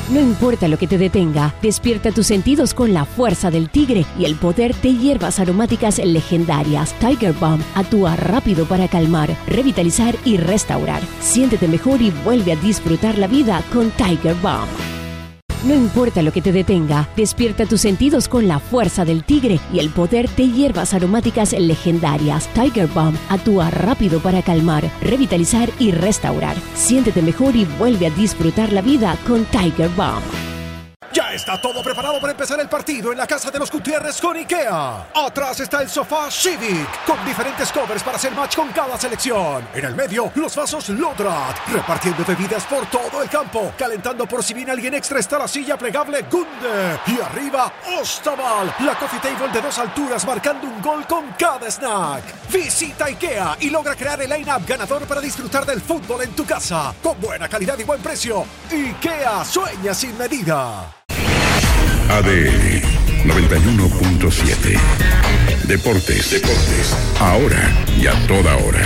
No importa lo que te detenga, despierta tus sentidos con la fuerza del tigre y el poder de hierbas aromáticas legendarias. Tiger Balm actúa rápido para calmar, revitalizar y restaurar. Siéntete mejor y vuelve a disfrutar la vida con Tiger Balm. No importa lo que te detenga, despierta tus sentidos con la fuerza del tigre y el poder de hierbas aromáticas legendarias. Tiger Balm actúa rápido para calmar, revitalizar y restaurar. Siéntete mejor y vuelve a disfrutar la vida con Tiger Balm. Ya está todo preparado para empezar el partido en la casa de los Gutiérrez con IKEA. Atrás está el sofá Civic, con diferentes covers para hacer match con cada selección. En el medio, los vasos Lodrat, repartiendo bebidas por todo el campo. Calentando por si viene alguien extra está la silla plegable Gunde. Y arriba, Ostaval, la coffee table de 2 alturas marcando un gol con cada snack. Visita IKEA y logra crear el line-up ganador para disfrutar del fútbol en tu casa. Con buena calidad y buen precio. IKEA sueña sin medida. ADN 91.7. Deportes. Ahora y a toda hora.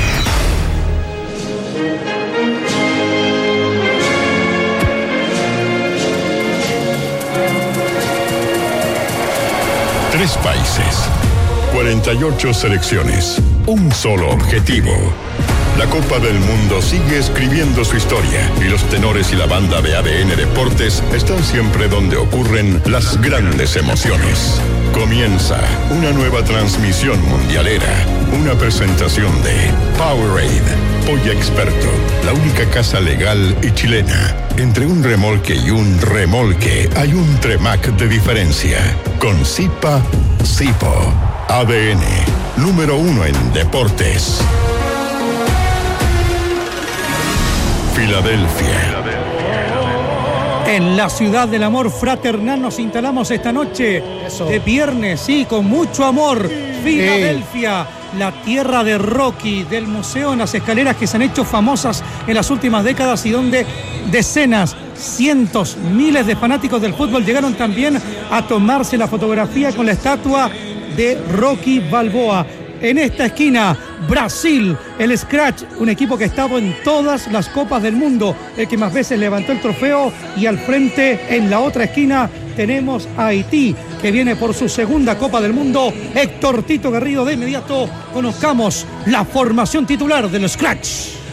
Tres países, 48 selecciones, un solo objetivo. La Copa del Mundo sigue escribiendo su historia y los tenores y la banda de ADN Deportes están siempre donde ocurren las grandes emociones. Comienza una nueva transmisión mundialera, una presentación de Powerade, Polla Experto, la única casa legal y chilena. Entre un remolque y un remolque hay un Tremac de diferencia. Con Sipa, Sipo. ADN, número 1 en deportes. Filadelfia. En la ciudad del amor fraternal nos instalamos esta noche de viernes, sí, con mucho amor. Filadelfia, la tierra de Rocky, del museo en las escaleras que se han hecho famosas en las últimas décadas y donde decenas, cientos, miles de fanáticos del fútbol llegaron también a tomarse la fotografía con la estatua de Rocky Balboa. En esta esquina, Brasil, el Scratch, un equipo que ha estado en todas las copas del mundo, el que más veces levantó el trofeo, y al frente, en la otra esquina, tenemos a Haití, que viene por su segunda Copa del Mundo. Héctor Tito Garrido, de inmediato conozcamos la formación titular del Scratch.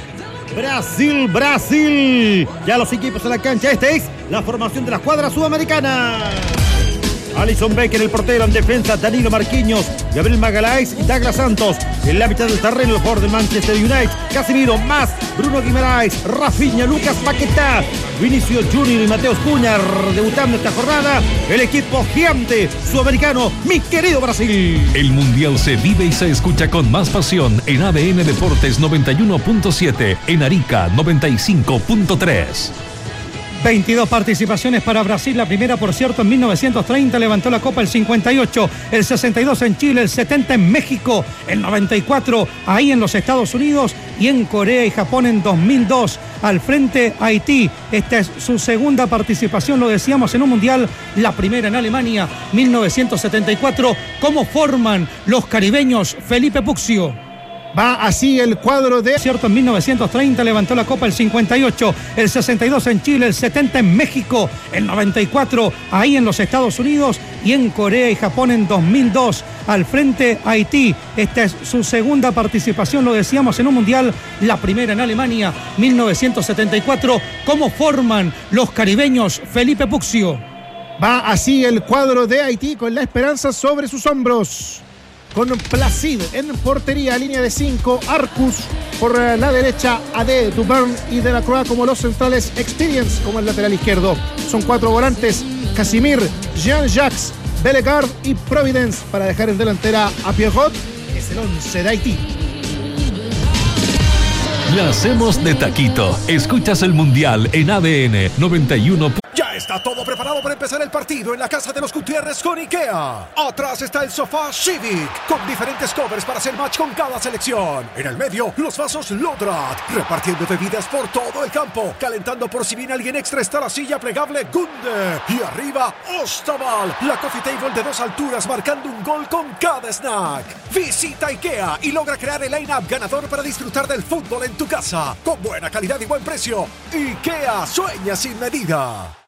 Brasil, ya los equipos en la cancha. Esta es la formación de la escuadra sudamericana. Alisson Becker, el portero. En defensa, Danilo Marquinhos, Gabriel Magalhães y Douglas Santos. En la mitad del terreno, el jugador del Manchester United, Casemiro, más Bruno Guimaraes, Rafinha, Lucas Paquetá, Vinicius Junior y Mateus Cunha debutando esta jornada. El equipo gigante sudamericano, mi querido Brasil. El Mundial se vive y se escucha con más pasión en ADN Deportes 91.7, en Arica 95.3. 22 participaciones para Brasil, la primera, por cierto, en 1930 levantó la Copa, el 58, el 62 en Chile, el 70 en México, el 94 ahí en los Estados Unidos y en Corea y Japón en 2002. Al frente, Haití. Esta es su segunda participación, lo decíamos, en un mundial, la primera en Alemania, 1974. ¿Cómo forman los caribeños? Felipe Puccio. Va así el cuadro de... Cierto, en 1930 levantó la Copa, el 58, el 62 en Chile, el 70 en México, el 94 ahí en los Estados Unidos y en Corea y Japón en 2002. Al frente, Haití. Esta es su segunda participación, lo decíamos, en un mundial, la primera en Alemania, 1974. ¿Cómo forman los caribeños? Felipe Puccio. Va así el cuadro de Haití con la esperanza sobre sus hombros. Con Placid en portería, línea de 5, Arcus por la derecha, AD, Dubern y De la Croix como los centrales, Experience como el lateral izquierdo. Son 4 volantes, Casimir, Jean-Jacques, Bellegarde y Providence para dejar en delantera a Pierrot. Es el 11 de Haití. La hacemos de taquito. Escuchas el Mundial en ADN 91. Ya está todo preparado para empezar el partido en la casa de los Gutiérrez con IKEA. Atrás está el sofá Civic, con diferentes covers para hacer match con cada selección. En el medio, los vasos Lodrat, repartiendo bebidas por todo el campo. Calentando por si viene alguien extra está la silla plegable Gunde. Y arriba, Ostaval, la coffee table de 2 alturas marcando un gol con cada snack. Visita IKEA y logra crear el line-up ganador para disfrutar del fútbol en tu casa. Con buena calidad y buen precio. IKEA sueña sin medida.